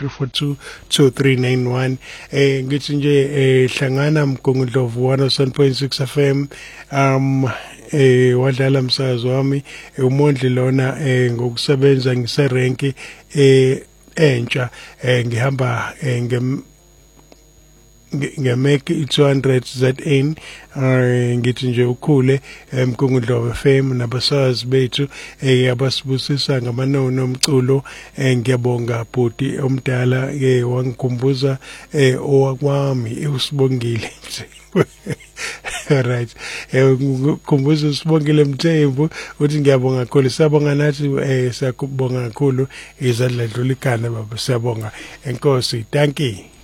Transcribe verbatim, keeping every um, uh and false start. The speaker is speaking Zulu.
three four two two three nine one. Eh ngithi nje eh hlangana Mgungundlovu one oh seven point six F M. Um eh wadlala umsakazo wami umondli lona eh ngokusebenza ngiserenki eh entsha eh ngihamba eh ngem ngemake two hundred Z N ngithi nje ukhule Mgungundlovu F M nabasazi bethu eh abasibusisa ngamanono omculo ngiyabonga bhuti omdala ke wangikhumbuza eh owakwami usibongile nje. Right. Eh kumbuzo Sibongile Mthembu uthi ngiyabonga kakhulu siyabonga nathi eh siyakubonga kakhulu izadla dlulikana baba siyabonga enkosi thank you.